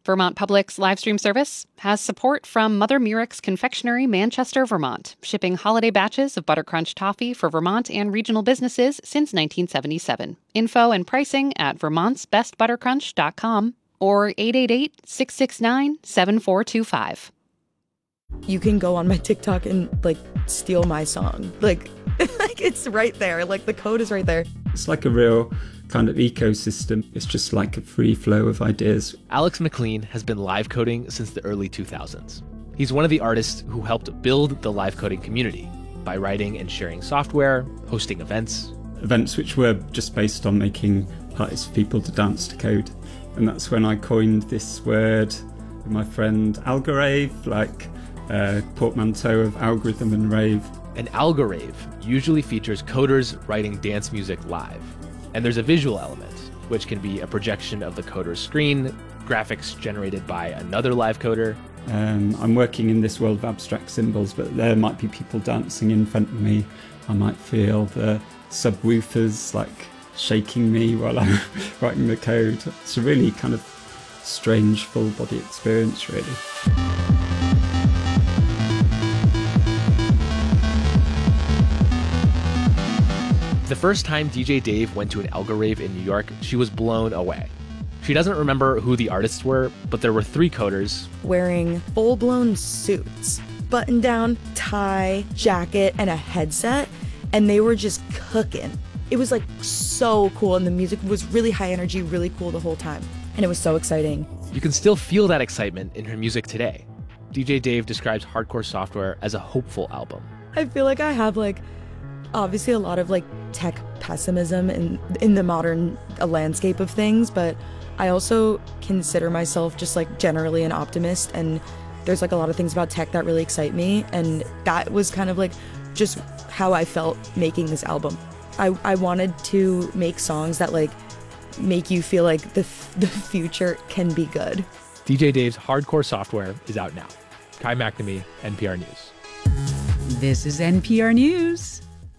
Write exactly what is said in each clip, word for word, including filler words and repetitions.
Vermont Public's live stream service has support from Mother Murex Confectionery, Manchester, Vermont, shipping holiday batches of Buttercrunch toffee for Vermont and regional businesses since nineteen seventy-seven. Info and pricing at vermonts best buttercrunch dot com or eight eight eight, six six nine, seven four two five. You can go on my TikTok and, like, steal my song. Like, like it's right there. Like, the code is right there. It's like a real kind of ecosystem. It's just like a free flow of ideas. Alex McLean has been live coding since the early two thousands. He's one of the artists who helped build the live coding community by writing and sharing software, hosting events. Events which were just based on making artists for people to dance to code. And that's when I coined this word with my friend Algorave, like a portmanteau of algorithm and rave. An algorave usually features coders writing dance music live. And there's a visual element, which can be a projection of the coder's screen, graphics generated by another live coder. Um, I'm working in this world of abstract symbols, but there might be people dancing in front of me. I might feel the subwoofers like shaking me while I'm writing the code. It's a really kind of strange full body experience, really. The first time D J Dave went to an Algorave in New York, she was blown away. She doesn't remember who the artists were, but there were three coders wearing full-blown suits, button-down, tie, jacket, and a headset, and they were just cooking. It was, like, so cool, and the music was really high energy, really cool the whole time, and it was so exciting. You can still feel that excitement in her music today. D J Dave describes Hardcore Software as a hopeful album. I feel like I have, like, obviously a lot of, like, tech pessimism in in the modern uh, landscape of things, but I also consider myself just, like, generally an optimist, and there's, like, a lot of things about tech that really excite me, and that was kind of, like, just how I felt making this album. I, I wanted to make songs that, like, make you feel like the f- the future can be good. D J Dave's Hardcore Software is out now. Kai McNamee, N P R News. This is N P R News.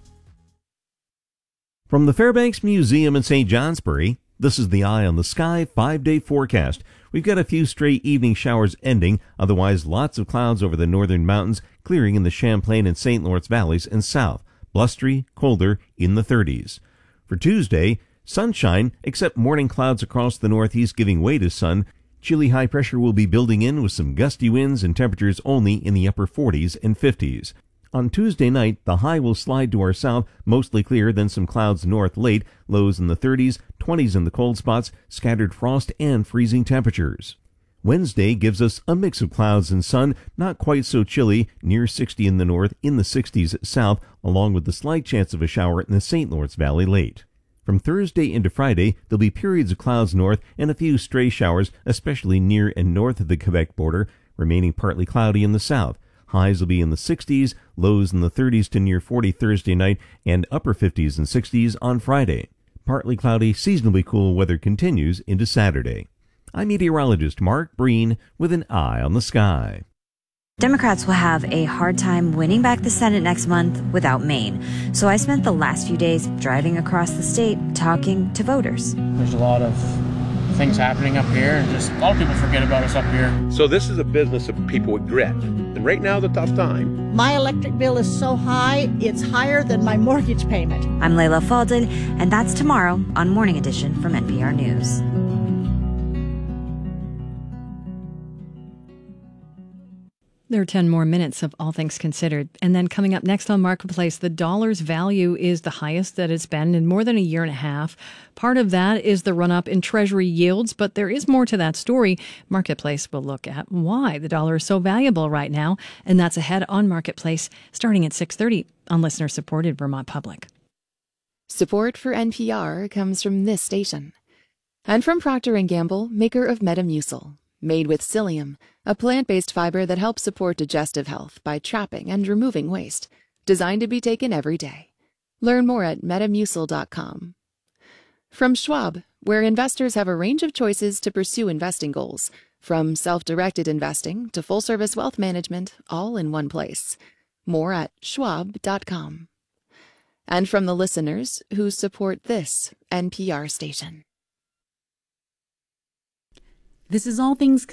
From the Fairbanks Museum in Saint Johnsbury, this is the Eye on the Sky five-day forecast. We've got a few stray evening showers ending, otherwise lots of clouds over the northern mountains, clearing in the Champlain and Saint Lawrence valleys and south. Blustery, colder, in the thirties. For Tuesday, sunshine, except morning clouds across the northeast giving way to sun. Chilly high pressure will be building in with some gusty winds and temperatures only in the upper forties and fifties. On Tuesday night, the high will slide to our south, mostly clear, then some clouds north late, lows in the thirties, twenties in the cold spots, scattered frost and freezing temperatures. Wednesday gives us a mix of clouds and sun, not quite so chilly, near sixty in the north, in the sixties south, along with the slight chance of a shower in the Saint Lawrence Valley late. From Thursday into Friday, there'll be periods of clouds north and a few stray showers, especially near and north of the Quebec border, remaining partly cloudy in the south. Highs will be in the sixties, lows in the thirties to near forty Thursday night, and upper fifties and sixties on Friday. Partly cloudy, seasonably cool weather continues into Saturday. I'm meteorologist Mark Breen with an eye on the sky. Democrats will have a hard time winning back the Senate next month without Maine. So I spent the last few days driving across the state talking to voters. There's a lot of things happening up here, and just a lot of people forget about us up here. So this is a business of people with grit. And right now is a tough time. My electric bill is so high, it's higher than my mortgage payment. I'm Layla Faldin, and that's tomorrow on Morning Edition from N P R News. There are ten more minutes of All Things Considered. And then coming up next on Marketplace, the dollar's value is the highest that it's been in more than a year and a half. Part of that is the run-up in Treasury yields, but there is more to that story. Marketplace will look at why the dollar is so valuable right now, and that's ahead on Marketplace starting at six thirty on listener-supported Vermont Public. Support for N P R comes from this station. And from Procter and Gamble, maker of Metamucil. Made with psyllium, a plant-based fiber that helps support digestive health by trapping and removing waste. Designed to be taken every day. Learn more at metamucil dot com. From Schwab, where investors have a range of choices to pursue investing goals, from self-directed investing to full-service wealth management, all in one place. More at schwab dot com. And from the listeners who support this N P R station. This is All Things